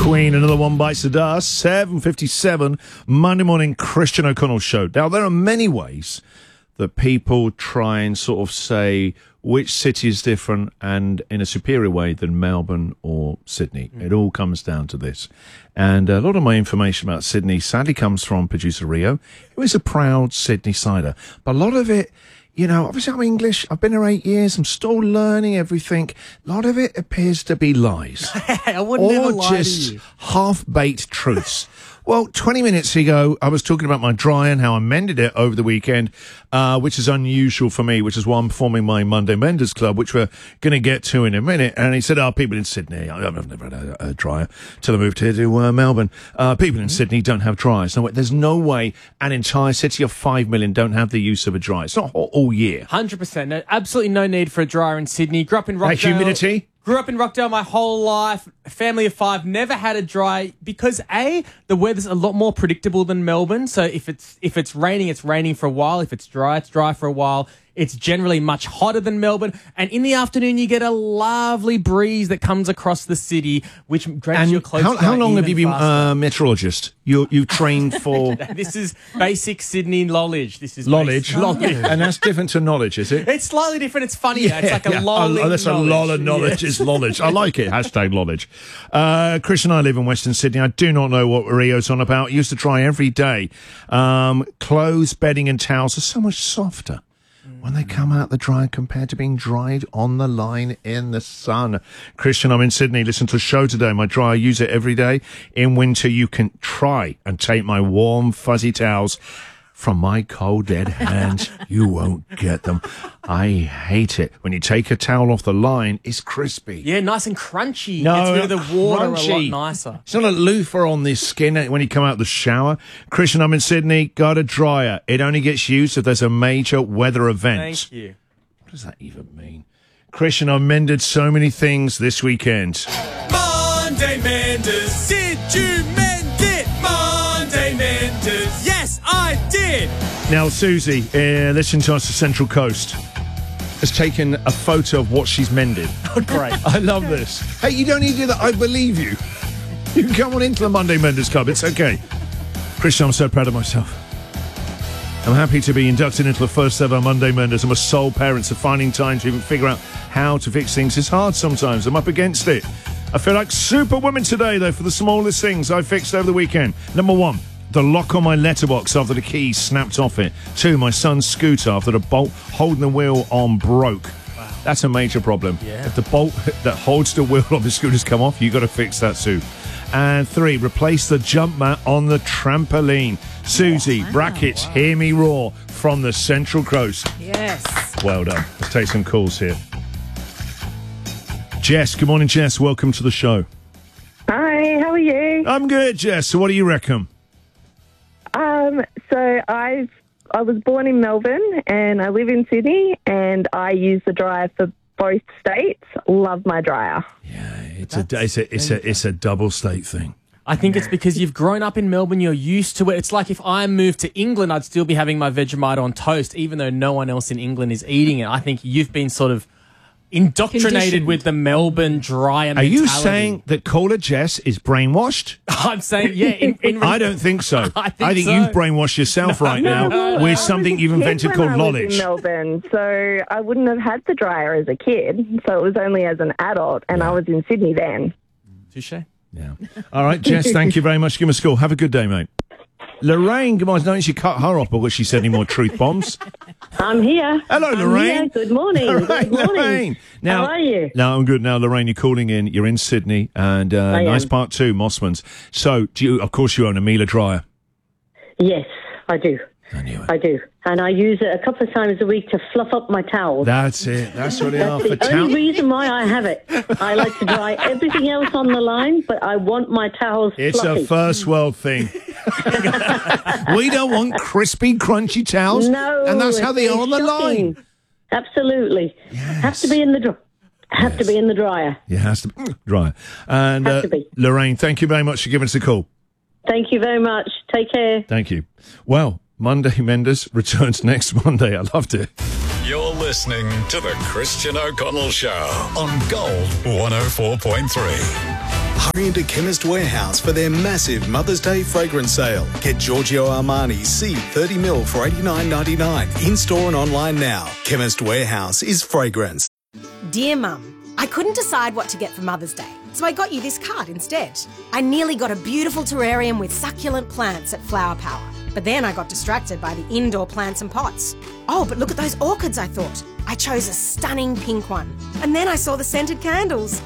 Queen, another one bites the dust. 7:57, Monday morning, Christian O'Connell show. Now, there are many ways that people try and sort of say which city is different and in a superior way than Melbourne or Sydney. It all comes down to this. And a lot of my information about Sydney sadly comes from producer Rio, who is a proud Sydney sider. But a lot of it, you know, obviously I'm English. I've been here 8 years. I'm still learning everything. A lot of it appears to be lies. I would never lie to just you. half-baked truths. Well, 20 minutes ago, I was talking about my dryer and how I mended it over the weekend, which is unusual for me, which is why I'm forming my Monday Menders Club, which we're going to get to in a minute. And he said, people in Sydney, I've never had a dryer till I moved here to Melbourne. People in Sydney don't have dryers. No, there's no way an entire city of 5 million don't have the use of a dryer. It's not all year. 100%. No, absolutely no need for a dryer in Sydney. Grew up in Rockdale. Humidity? Grew up in Rockdale my whole life. Family of 5. Never had a dryer because the weather's a lot more predictable than Melbourne. So if it's raining, it's raining for a while. If it's dry for a while. It's generally much hotter than Melbourne. And in the afternoon, you get a lovely breeze that comes across the city, which drags your clothes how long have you been meteorologist? You've trained for... This is basic Sydney knowledge. This is Knowledge. And that's different to knowledge, is it? It's slightly different. It's funny. It's like a lolling Oh, that's a lot of knowledge. Yes. Is knowledge. I like it. Hashtag knowledge. Chris and I live in Western Sydney. I do not know what Rio's on about. I used to try every day. Clothes, bedding and towels are so much softer when they come out the dryer compared to being dried on the line in the sun. Christian, I'm in Sydney. Listen to the show today. My dryer, I use it every day. In winter, you can try and take my warm, fuzzy towels from my cold, dead hands. You won't get them. I hate it. When you take a towel off the line, it's crispy. Yeah, nice and crunchy. No, Gets rid of the water crunchy. a lot nicer. It's not a loofah on this skin when you come out of the shower. Christian, I'm in Sydney. Got a dryer. It only gets used if there's a major weather event. Thank you. What does that even mean? Christian, I've mended so many things this weekend. Monday Menders, did you mend it? Monday Menders, yes I did. Now, Susie, listen to us, the Central Coast, has taken a photo of what she's mended. Oh, great. I love this. Hey, you don't need to do that. I believe you. You can come on into the Monday Menders Club. It's okay. Christian, I'm so proud of myself. I'm happy to be inducted into the first ever Monday Menders. I'm a sole parent, so finding time to even figure out how to fix things is hard sometimes. I'm up against it. I feel like Superwoman today, though, for the smallest things I fixed over the weekend. Number 1, the lock on my letterbox after the key snapped off it. 2, my son's scooter after the bolt holding the wheel on broke. Wow. That's a major problem. Yeah. If the bolt that holds the wheel of the scooter's come off, you got to fix that too. And 3, replace the jump mat on the trampoline. Susie, brackets, hear me roar from the Central Coast. Yes. Well done. Let's take some calls here. Jess, good morning, Jess. Welcome to the show. Hi, how are you? I'm good, Jess. So what do you reckon? So I was born in Melbourne and I live in Sydney and I use the dryer for both states. Love my dryer. Yeah, it's a double state thing. I think it's because you've grown up in Melbourne, you're used to it. It's like if I moved to England, I'd still be having my Vegemite on toast, even though no one else in England is eating it. I think you've been sort of indoctrinated with the Melbourne dryer mentality. Are you saying that caller Jess is brainwashed? I'm saying, yeah. I don't think so. I think so. You've brainwashed yourself right now with something you've invented called knowledge. I was in Melbourne, so I wouldn't have had the dryer as a kid. So it was only as an adult, and I was in Sydney then. Touche. Yeah. All right, Jess, thank you very much. Give us a call. Have a good day, mate. Lorraine, good morning. Don't you cut her off because she said any more truth bombs. I'm here. Hello, Lorraine. Here. Good morning. Good morning. Lorraine. Now, how are you? No, I'm good. Now, Lorraine, you're calling in. You're in Sydney, and nice part 2, Mossman's. So, of course, you own a Miele dryer. Yes, I do. I knew it. I do. And I use it a couple of times a week to fluff up my towels. That's it. That's what they are for the only reason why I have it. I like to dry everything else on the line, but I want my towels It's fluffy. a first world thing. We don't want crispy, crunchy towels. No. And that's how they are on the shocking. line. Absolutely. Yes. Have to be in the Have to be in the dryer. Yeah, it has to be dryer. And Has to be. Lorraine, thank you very much for giving us a call. Thank you very much. Take care. Thank you. Well, Monday Menders returns next Monday. I loved it. You're listening to the Christian O'Connell Show on Gold 104.3. Hurry into Chemist Warehouse for their massive Mother's Day fragrance sale. Get Giorgio Armani C 30ml for $89.99. In-store and online now. Chemist Warehouse is fragrance. Dear Mum, I couldn't decide what to get for Mother's Day, so I got you this card instead. I nearly got a beautiful terrarium with succulent plants at Flower Power, but then I got distracted by the indoor plants and pots. Oh, but look at those orchids, I thought. I chose a stunning pink one, and then I saw the scented candles.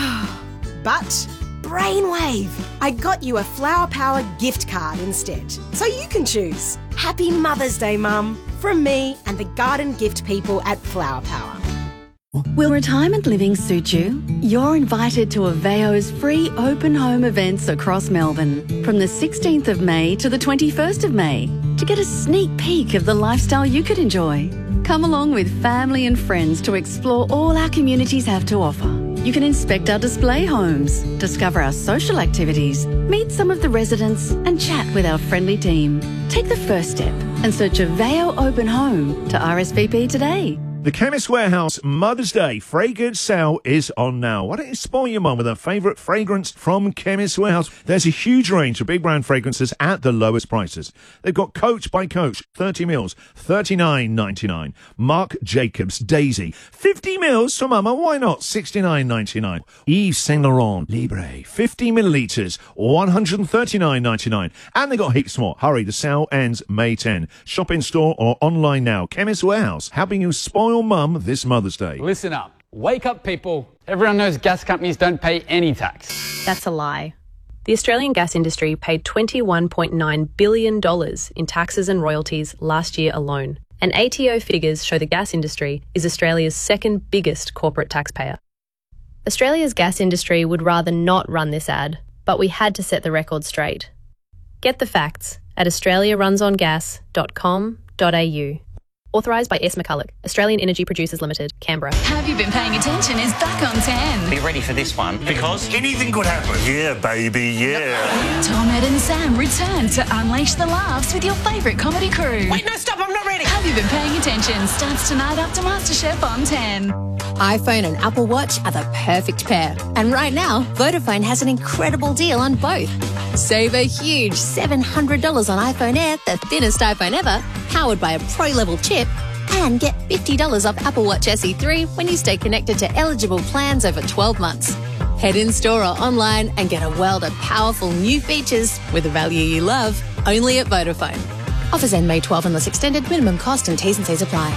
But brainwave! I got you a Flower Power gift card instead, so you can choose. Happy Mother's Day, Mum, from me and the garden gift people at Flower Power. Will retirement living suit you? You're invited to Aveo's free open home events across Melbourne from the 16th of May to the 21st of May to get a sneak peek of the lifestyle you could enjoy. Come along with family and friends to explore all our communities have to offer. You can inspect our display homes, discover our social activities, meet some of the residents and chat with our friendly team. Take the first step and search Aveo Open Home to RSVP today. The Chemist Warehouse Mother's Day fragrance sale is on now. Why don't you spoil your mum with her favourite fragrance from Chemist Warehouse? There's a huge range of big brand fragrances at the lowest prices. They've got Coach by Coach, 30 mils, $39.99. Marc Jacobs Daisy, 50 mils for mama, why not? $69.99. Yves Saint Laurent Libre, 50 millilitres, $139.99. And they got heaps more. Hurry, the sale ends May 10. Shop in store or online now. Chemist Warehouse, helping you spoil mum this Mother's Day. Listen up. Wake up, people. Everyone knows gas companies don't pay any tax. That's a lie. The Australian gas industry paid $21.9 billion in taxes and royalties last year alone. And ATO figures show the gas industry is Australia's second biggest corporate taxpayer. Australia's gas industry would rather not run this ad, but we had to set the record straight. Get the facts at australiarunsongas.com.au. Authorised by S. McCulloch, Australian Energy Producers Limited, Canberra. Have You Been Paying Attention is back on 10. Be ready for this one, because anything could happen. Yeah, baby, yeah. Tom, Ed and Sam return to unleash the laughs with your favourite comedy crew. Wait, no, stop, I'm not ready. Have You Been Paying Attention starts tonight after MasterChef on 10. iPhone and Apple Watch are the perfect pair. And right now, Vodafone has an incredible deal on both. Save a huge $700 on iPhone Air, the thinnest iPhone ever, powered by a pro-level chip, and get $50 off Apple Watch SE 3 when you stay connected to eligible plans over 12 months. Head in store or online and get a world of powerful new features with a value you love, only at Vodafone. Offers end May 12 unless extended. Minimum cost and T's and C's apply.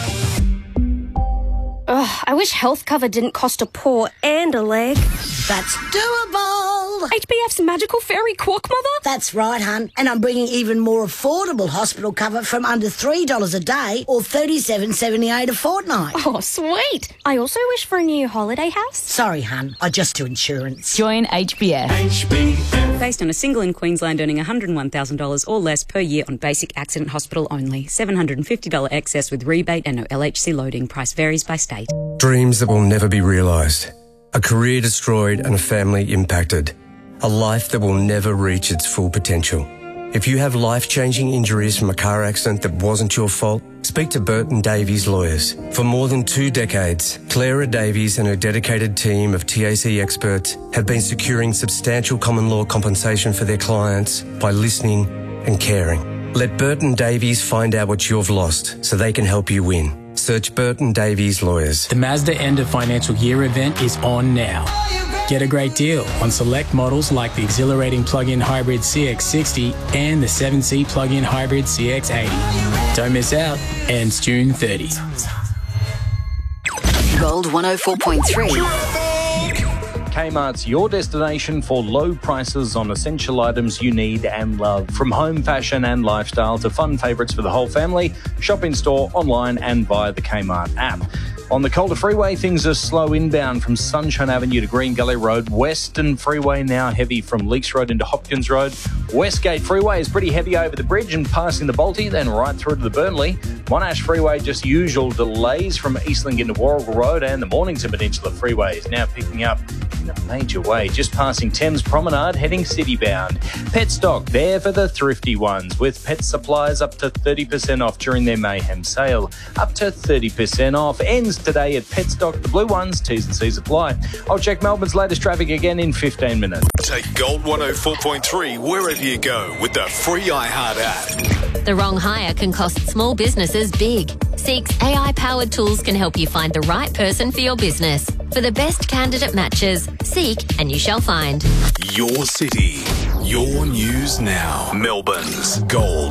Ugh, I wish health cover didn't cost a paw and a leg. That's doable. HBF's magical fairy quack mother? That's right, hun. And I'm bringing even more affordable hospital cover from under $3 a day or $37.78 a fortnight. Oh, sweet. I also wish for a new holiday house. Sorry, hun. I just do insurance. Join HBF. HBF. Based on a single in Queensland earning $101,000 or less per year on basic accident hospital only. $750 excess with rebate and no LHC loading. Price varies by state. Dreams that will never be realised. A career destroyed and a family impacted. A life that will never reach its full potential. If you have life-changing injuries from a car accident that wasn't your fault, speak to Burton Davies Lawyers. For more than 2 decades, Clara Davies and her dedicated team of TAC experts have been securing substantial common law compensation for their clients by listening and caring. Let Burton Davies find out what you've lost so they can help you win. Search Burton Davies Lawyers. The Mazda End of Financial Year event is on now. Get a great deal on select models like the exhilarating plug-in hybrid CX-60 and the 7-seat plug-in hybrid CX-80. Don't miss out. Ends June 30. Gold 104.3. Kmart's your destination for low prices on essential items you need and love. From home, fashion and lifestyle to fun favourites for the whole family, shop in store, online and via the Kmart app. On the Calder Freeway, things are slow inbound from Sunshine Avenue to Green Gully Road. Western Freeway now heavy from Leaks Road into Hopkins Road. Westgate Freeway is pretty heavy over the bridge and passing the Balti, then right through to the Burnley. Monash Freeway, just usual delays from Eastlink into Warrigal Road, and the Mornington Peninsula Freeway is now picking up in the major way, just passing Thames Promenade, heading city-bound. Petstock, there for the thrifty ones, with pet supplies up to 30% off during their Mayhem sale. Up to 30% off. Ends today at Petstock. The blue ones, T's and C's apply. I'll check Melbourne's latest traffic again in 15 minutes. Take Gold 104.3 wherever you go with the free iHeart app. The wrong hire can cost small businesses big. Seek's AI-powered tools can help you find the right person for your business. For the best candidate matches, seek and you shall find. Your city, your news now. Melbourne's Gold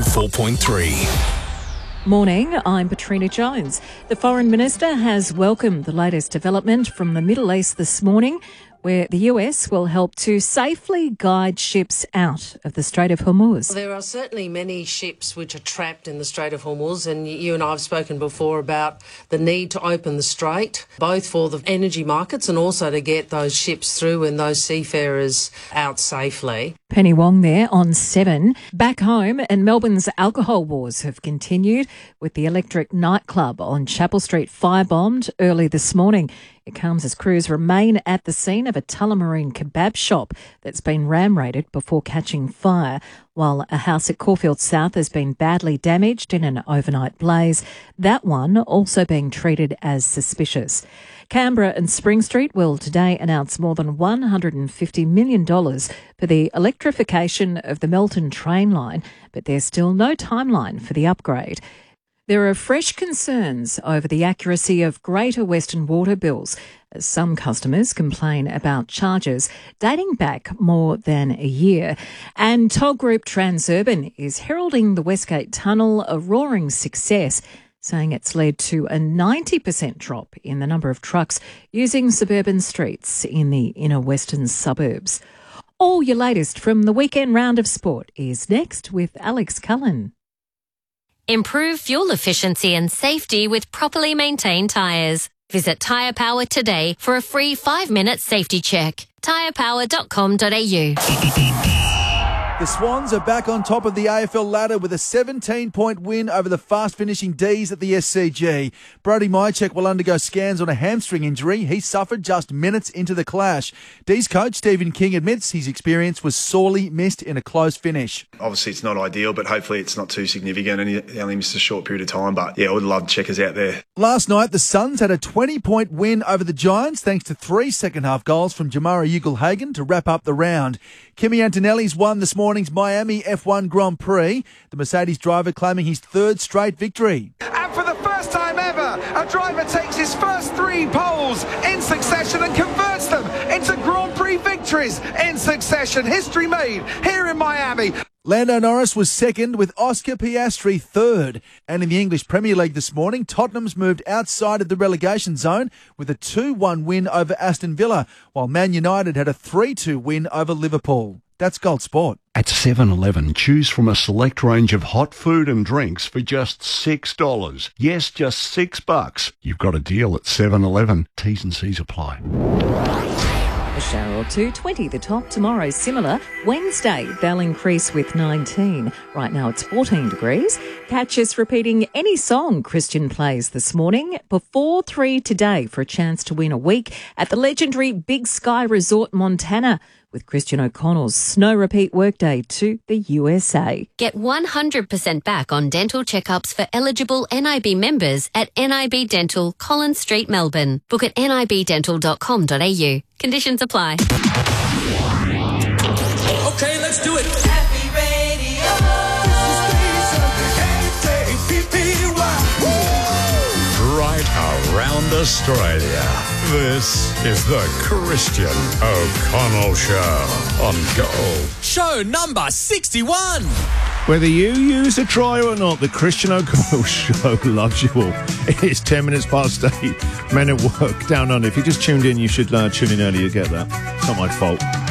104.3. Morning, I'm Petrina Jones. The Foreign Minister has welcomed the latest development from the Middle East this morning, where the US will help to safely guide ships out of the Strait of Hormuz. There are certainly many ships which are trapped in the Strait of Hormuz, and you and I have spoken before about the need to open the strait, both for the energy markets and also to get those ships through and those seafarers out safely. Penny Wong there on 7. Back home, and Melbourne's alcohol wars have continued, with the Electric nightclub on Chapel Street firebombed early this morning. It comes as crews remain at the scene of a Tullamarine kebab shop that's been ram-raided before catching fire, while a house at Caulfield South has been badly damaged in an overnight blaze, that one also being treated as suspicious. Canberra and Spring Street will today announce more than $150 million for the electrification of the Melton train line, but there's still no timeline for the upgrade. There are fresh concerns over the accuracy of Greater Western Water bills, as some customers complain about charges dating back more than a year. And Toll Group Transurban is heralding the Westgate Tunnel a roaring success, saying it's led to a 90% drop in the number of trucks using suburban streets in the inner western suburbs. All your latest from the weekend round of sport is next with Alex Cullen. Improve fuel efficiency and safety with properly maintained tyres. Visit Tyre Power today for a free 5-minute safety check. tyrepower.com.au. The Swans are back on top of the AFL ladder with a 17-point win over the fast-finishing D's at the SCG. Brody Mychek will undergo scans on a hamstring injury he suffered just minutes into the clash. D's coach Stephen King admits his experience was sorely missed in a close finish. Obviously it's not ideal, but hopefully it's not too significant and he only missed a short period of time. But yeah, I would love checkers out there. Last night, the Suns had a 20-point win over the Giants thanks to 3 second-half goals from Jamara Ugle-Hagan to wrap up the round. Kimi Antonelli's won this morning's Miami F1 Grand Prix, the Mercedes driver claiming his 3rd straight victory. And for the first time ever, a driver takes his first 3 poles in succession and converts them into Grand Prix victories in succession. History made here in Miami. Lando Norris was second with Oscar Piastri third. And in the English Premier League this morning, Tottenham's moved outside of the relegation zone with a 2-1 win over Aston Villa, while Man United had a 3-2 win over Liverpool. That's Gold Sport. At 7-Eleven, choose from a select range of hot food and drinks for just $6. Yes, just $6. You've got a deal at 7-Eleven. T's and C's apply. A shower or two, 20 the top. Tomorrow, similar. Wednesday, they'll increase with 19. Right now, it's 14 degrees. Catch us repeating any song Christian plays this morning before 3 today for a chance to win a week at the legendary Big Sky Resort, Montana, with Christian O'Connell's Snow Repeat Workday to the USA. Get 100% back on dental checkups for eligible NIB members at NIB Dental, Collins Street, Melbourne. Book at nibdental.com.au. Conditions apply. Okay, let's do it. Happy Radio. Right around Australia. This is the Christian O'Connell Show on Gold. Show number 61. Whether you use a dryer or not, the Christian O'Connell Show loves you all. It is 10 minutes past 8. Men at work down under. If you just tuned in, you should tune in early. You get that. It's not my fault.